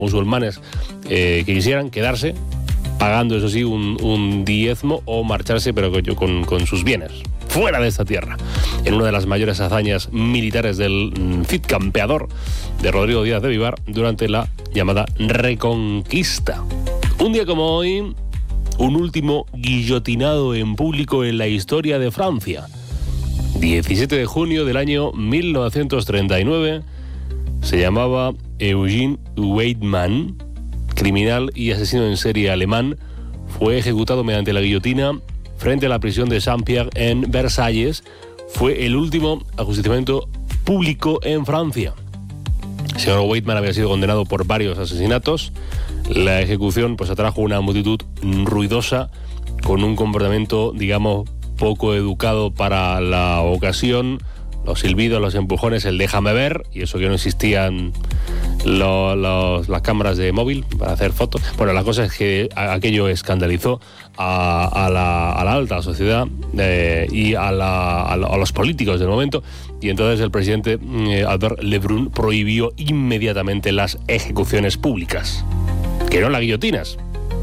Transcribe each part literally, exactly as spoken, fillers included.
musulmanes eh, que quisieran quedarse, pagando, eso sí, un, un diezmo o marcharse, pero con, con, con sus bienes, fuera de esta tierra, en una de las mayores hazañas militares del mm, Cid campeador de Rodrigo Díaz de Vivar durante la llamada Reconquista. Un día como hoy, un último guillotinado en público en la historia de Francia. diecisiete de junio del año mil novecientos treinta y nueve, se llamaba Eugene Weidmann, criminal y asesino en serie alemán. Fue ejecutado mediante la guillotina frente a la prisión de Saint-Pierre en Versalles. Fue el último ajusticiamiento público en Francia. El señor Weidmann había sido condenado por varios asesinatos. La ejecución pues atrajo una multitud ruidosa con un comportamiento, digamos, poco educado para la ocasión. Los silbidos, los empujones, el déjame ver, y eso que no existían lo, los, las cámaras de móvil para hacer fotos. Bueno, la cosa es que aquello escandalizó a, a, la, a la alta sociedad eh, y a, la, a, la, a los políticos del momento, y entonces el presidente eh, Albert Lebrun prohibió inmediatamente las ejecuciones públicas, que no las guillotinas.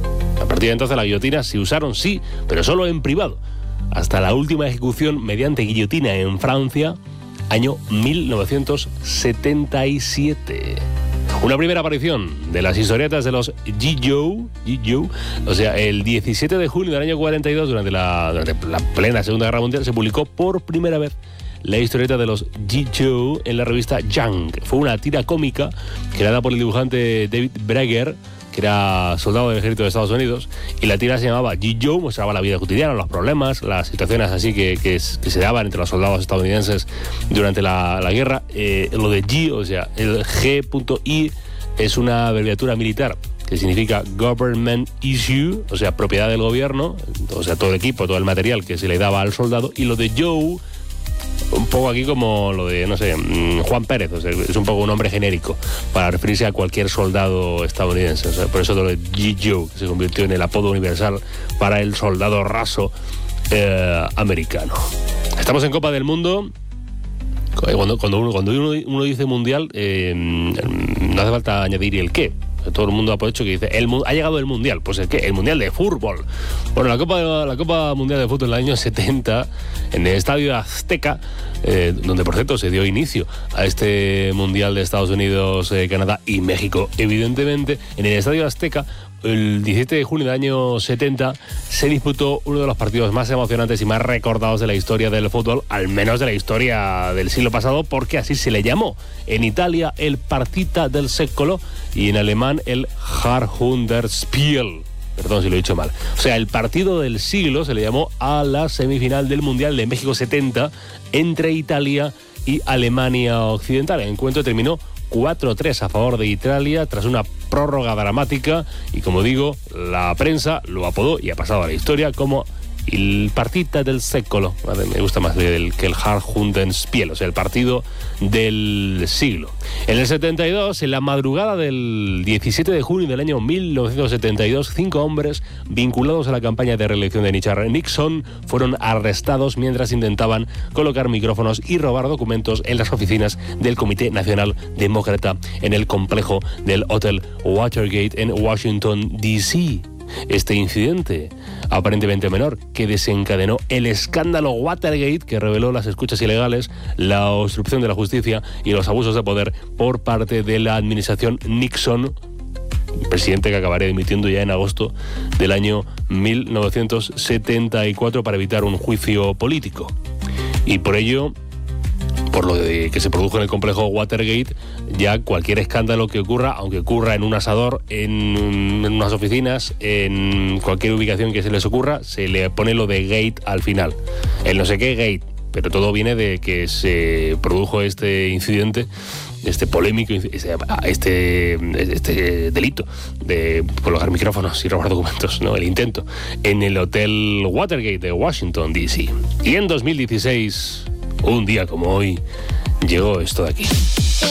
A partir de entonces las guillotinas se usaron, sí, pero solo en privado, hasta la última ejecución mediante guillotina en Francia, año mil novecientos setenta y siete. Una primera aparición de las historietas de los G I. Joe, G I. Joe, o sea, el diecisiete de junio del año cuarenta y dos, durante la, durante la plena Segunda Guerra Mundial, se publicó por primera vez la historieta de los G I. Joe en la revista Young. Fue una tira cómica creada por el dibujante David Breger, que era soldado del ejército de Estados Unidos, y la tira se llamaba G I. Joe, mostraba la vida cotidiana, los problemas, las situaciones así que, que, que se daban entre los soldados estadounidenses durante la, la guerra. Eh, lo de G, o sea, el G I es una abreviatura militar que significa Government Issue, o sea, propiedad del gobierno, o sea, todo el equipo, todo el material que se le daba al soldado, y lo de Joe, un poco aquí como lo de, no sé, Juan Pérez, o sea, es un poco un nombre genérico para referirse a cualquier soldado estadounidense. O sea, por eso lo de G I. Joe, que se convirtió en el apodo universal para el soldado raso eh, americano. Estamos en Copa del Mundo. Cuando, cuando, uno, cuando uno, uno dice mundial, eh, no hace falta añadir el qué. Todo el mundo ha por hecho que dice, el, ha llegado el Mundial. Pues el qué, el Mundial de Fútbol. Bueno, la Copa, la Copa Mundial de Fútbol en el año setenta, en el Estadio Azteca, eh, donde por cierto se dio inicio a este Mundial de Estados Unidos, eh, Canadá y México, evidentemente, en el Estadio Azteca, el diecisiete de junio del año setenta, se disputó uno de los partidos más emocionantes y más recordados de la historia del fútbol, al menos de la historia del siglo pasado, porque así se le llamó. En Italia, el Partita del Secolo, y en alemán, el Jahrhundertspiel. Perdón si lo he dicho mal. O sea, el partido del siglo se le llamó a la semifinal del Mundial de México setenta entre Italia y Alemania Occidental. El encuentro terminó cuatro tres a favor de Italia tras una prórroga dramática, y como digo, la prensa lo apodó y ha pasado a la historia como el Partita del Secolo. Me gusta más el, que el Jahrhundertspiel, o sea, el partido del siglo. En el setenta y dos, en la madrugada del diecisiete de junio del año mil novecientos setenta y dos, cinco hombres vinculados a la campaña de reelección de Richard Nixon fueron arrestados mientras intentaban colocar micrófonos y robar documentos en las oficinas del Comité Nacional Demócrata en el complejo del Hotel Watergate en Washington, D C Este incidente, aparentemente menor, que desencadenó el escándalo Watergate, que reveló las escuchas ilegales, la obstrucción de la justicia y los abusos de poder por parte de la administración Nixon, presidente que acabaría dimitiendo ya en agosto del año mil novecientos setenta y cuatro para evitar un juicio político. Y por ello, por lo de que se produjo en el complejo Watergate, ya cualquier escándalo que ocurra, aunque ocurra en un asador, en, en unas oficinas, en cualquier ubicación que se les ocurra, se le pone lo de gate al final. El no sé qué gate, pero todo viene de que se produjo este incidente, este polémico, este, este, este delito de colocar micrófonos y robar documentos, ¿no? El intento, en el Hotel Watergate de Washington, D C Y en dos mil dieciséis, un día como hoy, llegó esto de aquí.